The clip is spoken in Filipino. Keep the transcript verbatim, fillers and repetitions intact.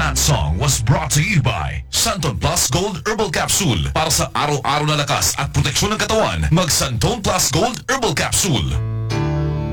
That song was brought to you by Santon Plus Gold Herbal Capsule. Para sa araw-araw na lakas at proteksyon ng katawan, mag Santon Plus Gold Herbal Capsule.